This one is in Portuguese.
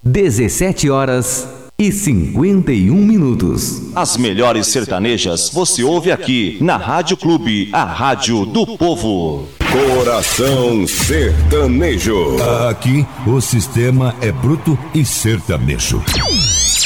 17h51. As melhores sertanejas você ouve aqui na Rádio Clube, a rádio do povo. Coração Sertanejo. Aqui o sistema é bruto e sertanejo.